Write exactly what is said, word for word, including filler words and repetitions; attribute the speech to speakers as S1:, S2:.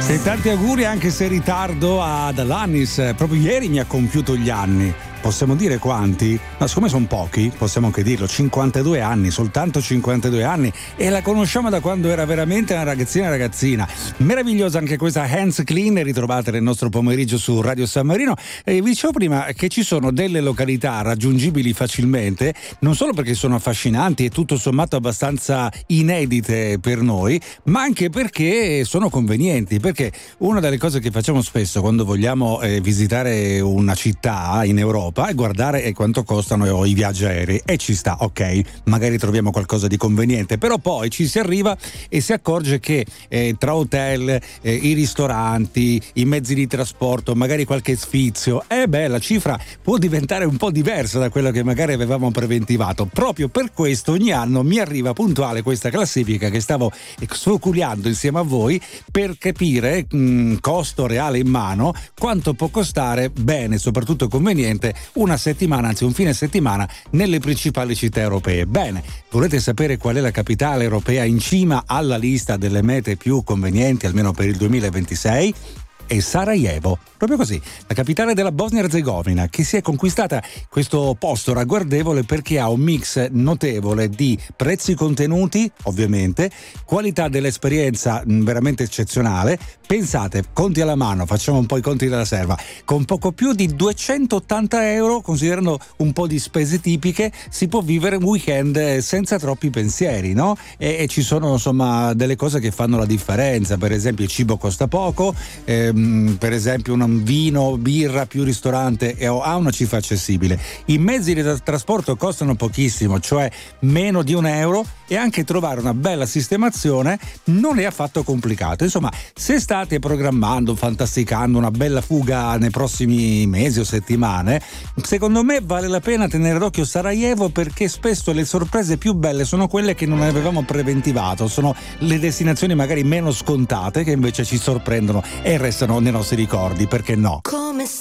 S1: E tanti auguri, anche se in ritardo, ad Alanis. Proprio ieri mi ha compiuto gli anni. Possiamo dire quanti? Ma siccome sono pochi, possiamo anche dirlo, cinquantadue anni, soltanto cinquantadue anni, e la conosciamo da quando era veramente una ragazzina ragazzina. Meravigliosa anche questa Hands Clean, ritrovate nel nostro pomeriggio su Radio San Marino. E vi dicevo prima che ci sono delle località raggiungibili facilmente, non solo perché sono affascinanti e tutto sommato abbastanza inedite per noi, ma anche perché sono convenienti, perché una delle cose che facciamo spesso quando vogliamo eh, visitare una città in Europa e guardare quanto costano i viaggi aerei, e ci sta, ok, magari troviamo qualcosa di conveniente, però poi ci si arriva e si accorge che eh, tra hotel, eh, i ristoranti, i mezzi di trasporto, magari qualche sfizio, e eh beh, la cifra può diventare un po' diversa da quello che magari avevamo preventivato. Proprio per questo ogni anno mi arriva puntuale questa classifica che stavo sfoculiando insieme a voi per capire, mh, costo reale in mano, quanto può costare bene, soprattutto conveniente, una settimana, anzi un fine settimana nelle principali città europee. Bene, volete sapere qual è la capitale europea in cima alla lista delle mete più convenienti, almeno per il duemilaventisei? È Sarajevo, proprio così, la capitale della Bosnia-Herzegovina, che si è conquistata questo posto ragguardevole perché ha un mix notevole di prezzi contenuti, ovviamente, qualità dell'esperienza veramente eccezionale. Pensate, conti alla mano, facciamo un po' i conti della serva, con poco più di duecentottanta euro, considerando un po' di spese tipiche, si può vivere un weekend senza troppi pensieri, no? E, e ci sono insomma delle cose che fanno la differenza, per esempio il cibo costa poco, ehm, per esempio un vino, birra più ristorante e ha una cifra accessibile. I mezzi di trasporto costano pochissimo, cioè meno di un euro, e anche trovare una bella sistemazione non è affatto complicato. Insomma, se state programmando, fantasticando una bella fuga nei prossimi mesi o settimane, secondo me vale la pena tenere d'occhio Sarajevo, perché spesso le sorprese più belle sono quelle che non avevamo preventivato, sono le destinazioni magari meno scontate che invece ci sorprendono e restano nei nostri ricordi, perché no?
S2: Come